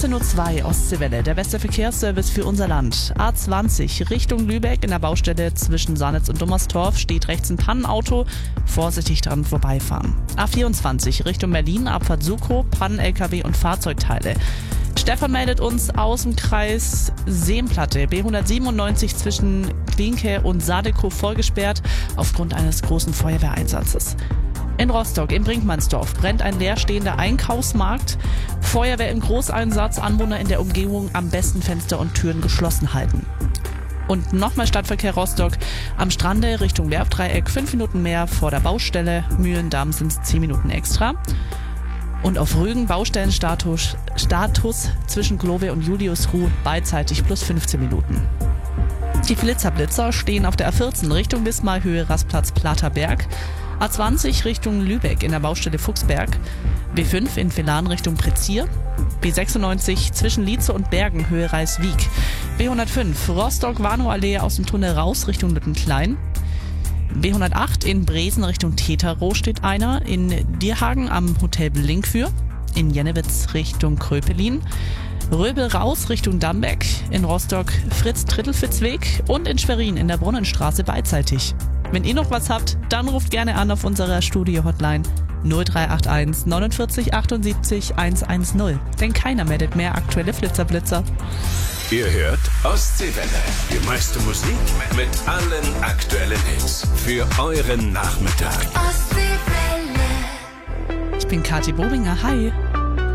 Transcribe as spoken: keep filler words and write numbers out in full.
vierzehn Uhr zwei Ostseewelle, der beste Verkehrsservice für unser Land. A zwanzig Richtung Lübeck in der Baustelle zwischen Sanitz und Dummerstorf steht rechts ein Pannenauto. Vorsichtig dran vorbeifahren. A vierundzwanzig Richtung Berlin, Abfahrt Sukow, Pannen-L K W und Fahrzeugteile. Stefan meldet uns aus dem Kreis Seenplatte. B hundertsiebenundneunzig zwischen Klinke und Sadekow vollgesperrt aufgrund eines großen Feuerwehreinsatzes. In Rostock, im Brinkmannsdorf, brennt ein leerstehender Einkaufsmarkt. Feuerwehr im Großeinsatz, Anwohner in der Umgebung am besten Fenster und Türen geschlossen halten. Und nochmal Stadtverkehr Rostock, am Strande Richtung Werftdreieck, fünf Minuten mehr vor der Baustelle, Mühlendamm sind es zehn Minuten extra. Und auf Rügen Baustellenstatus Status zwischen Glove und Juliusruh beidseitig plus fünfzehn Minuten. Die Flitzerblitzer stehen auf der A vierzehn Richtung Wismar, Höhe Rastplatz Platerberg. A zwanzig Richtung Lübeck in der Baustelle Fuchsberg. B fünf in Velan Richtung Prezier. B sechsundneunzig zwischen Lietze und Bergen, Höhe Reiswijk. B hundertfünf Rostock-Warnow-Allee aus dem Tunnel raus Richtung Lüttenklein. B hundertacht in Bresen Richtung Teterow steht einer. In Dierhagen am Hotel Blinkfür. In Jennewitz Richtung Kröpelin. Röbel raus Richtung Dambeck. In Rostock Fritz-Trittelfitzweg. Und in Schwerin in der Brunnenstraße beidseitig. Wenn ihr noch was habt, dann ruft gerne an auf unserer Studio-Hotline null drei acht eins neunundvierzig achtundsiebzig hundertzehn. Denn keiner meldet mehr aktuelle Flitzerblitzer. Ihr hört Ostseewelle. Die meiste Musik mit allen aktuellen Hits. Für euren Nachmittag. Ostseewelle. Ich bin Kathi Bobinger. Hi.